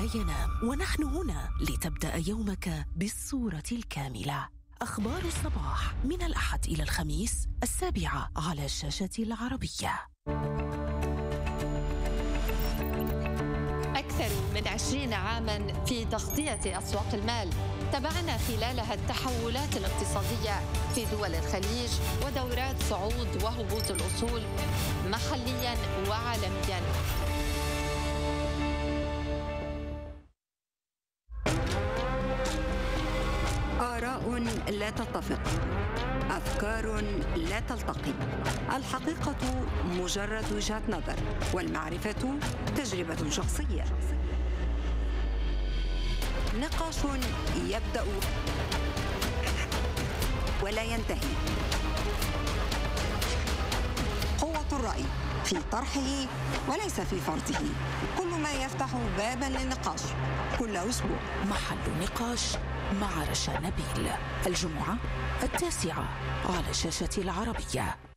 ينام، ونحن هنا لتبدأ يومك بالصورة الكاملة. أخبار الصباح من الأحد إلى الخميس 7:00 على الشاشة العربية. أكثر من 20 عاماً في تغطية أسواق المال، تابعنا خلالها التحولات الاقتصادية في دول الخليج ودورات صعود وهبوط الأصول محلياً وعالمياً. آراء لا تتفق، أفكار لا تلتقي، الحقيقة مجرد وجهة نظر، والمعرفة تجربة شخصية. نقاش يبدأ ولا ينتهي. قوة الرأي في طرحه وليس في فرضه، كل ما يفتح بابا للنقاش كل أسبوع. محل نقاش مع رشا نبيل، الجمعة 9:00 على شاشة العربية.